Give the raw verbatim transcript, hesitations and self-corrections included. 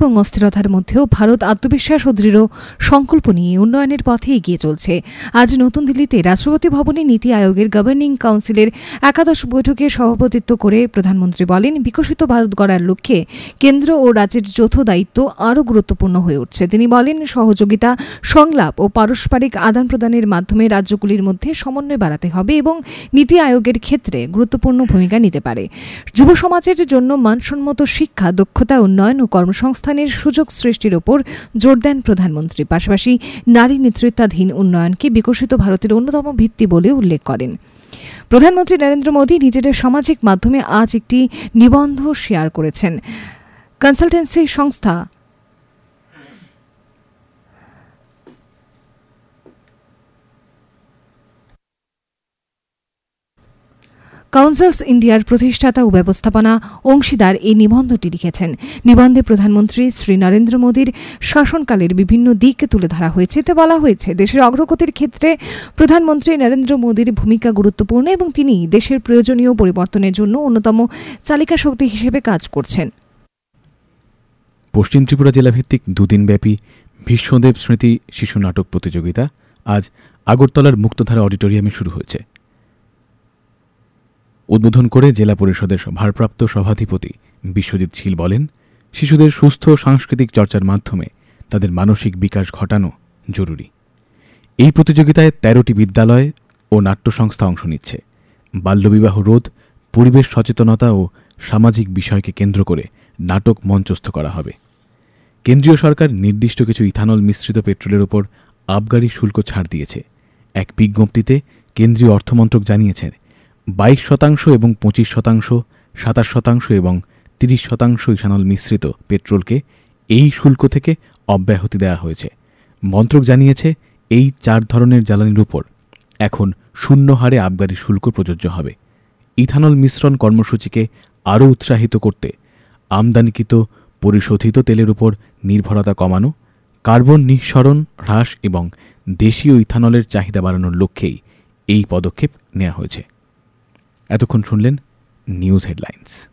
এবং অস্থিরতার মধ্যেও ভারত আত্মবিশ্বাস ও দৃঢ় সংকল্প নিয়ে উন্নয়নের পথে এগিয়ে চলছে। আজ নতুন দিল্লিতে রাষ্ট্রপতি ভবনে নীতি আয়োগের গভর্নিং কাউন্সিলের একাদশ বৈঠকে সভাপতিত্ব করে প্রধানমন্ত্রী বলেন, বিকশিত ভারত গড়ার লক্ষ্যে কেন্দ্র ও রাজ্যের যৌথ দায়িত্ব আরও গুরুত্বপূর্ণ হয়ে উঠছে। তিনি বলেন, সহযোগিতা, সংলাপ ও পারস্পরিক আদান প্রদানের মাধ্যমে রাজ্যগুলির মধ্যে সমন্বয় বাড়াতে হবে এবং নীতি আয়োগের ক্ষেত্রে গুরুত্বপূর্ণ ভূমিকা নিতে পারে। যুব সমাজের জন্য মানসম্মত শিক্ষা, দক্ষতা উন্নয়ন ও কর্মসংস্থানের সুযোগ সৃষ্টির ওপর জোর দেন প্রধানমন্ত্রী। পাশাপাশি নারী নেতৃত্বাধীন উন্নয়নকে বিকশিত ভারতের অন্যতম ভিত্তি বলে উল্লেখ করেন। প্রধানমন্ত্রী নরেন্দ্র মোদী নিজের সামাজিক মাধ্যমে আজ একটি নিবন্ধ শেয়ার করেছেন। কনসালটেন্সি সংস্থা কাউন্সিলস ইন্ডিয়ার প্রতিষ্ঠাতা ও ব্যবস্থাপনা অংশীদার এই নিবন্ধটি লিখেছেন। নিবন্ধে প্রধানমন্ত্রী শ্রী নরেন্দ্র মোদীর শাসনকালের বিভিন্ন দিক তুলে ধরা হয়েছে। এতে বলা হয়েছে, দেশের অগ্রগতির ক্ষেত্রে প্রধানমন্ত্রী নরেন্দ্র মোদীর ভূমিকা গুরুত্বপূর্ণ এবং তিনি দেশের প্রয়োজনীয় পরিবর্তনের জন্য অন্যতম চালিকা শক্তি হিসেবে কাজ করছেন। পশ্চিম ত্রিপুরা জেলাভিত্তিক দুদিনব্যাপী ভীষ্মদেব স্মৃতি শিশু নাটক প্রতিযোগিতা আজ আগরতলার মুক্তধারা অডিটোরিয়ামে শুরু হয়েছে। উদ্বোধন করে জেলা পরিষদের ভারপ্রাপ্ত সভাধিপতি বিশ্বজিৎ শীল বলেন, শিশুদের সুস্থ সাংস্কৃতিক চর্চার মাধ্যমে তাদের মানসিক বিকাশ ঘটানো জরুরি। এই প্রতিযোগিতায় তেরোটি বিদ্যালয় ও নাট্য সংস্থা অংশ নিচ্ছে। বাল্যবিবাহ রোধ, পরিবেশ সচেতনতা ও সামাজিক বিষয়কে কেন্দ্র করে নাটক মঞ্চস্থ করা হবে। কেন্দ্রীয় সরকার নির্দিষ্ট কিছু ইথানল মিশ্রিত পেট্রোলের ওপর আবগারি শুল্ক ছাড় দিয়েছে। এক বিজ্ঞপ্তিতে কেন্দ্রীয় অর্থমন্ত্রক জানিয়েছে, বাইশ শতাংশ এবং পঁচিশ শতাংশ, সাতাশ শতাংশ এবং তিরিশ শতাংশ ইথানল মিশ্রিত পেট্রোলকে এই শুল্ক থেকে অব্যাহতি দেওয়া হয়েছে। মন্ত্রক জানিয়েছে, এই চার ধরনের জ্বালানির উপর এখন শূন্য হারে আবগারি শুল্ক প্রযোজ্য হবে। ইথানল মিশ্রণ কর্মসূচিকে আরও উৎসাহিত করতে আমদানিকৃত পরিশোধিত তেলের উপর নির্ভরতা কমানো, কার্বন নিঃসরণ হ্রাস এবং দেশীয় ইথানলের চাহিদা বাড়ানোর লক্ষ্যেই এই পদক্ষেপ নেওয়া হয়েছে। এতক্ষণ শুনলেন নিউজ হেডলাইন্স।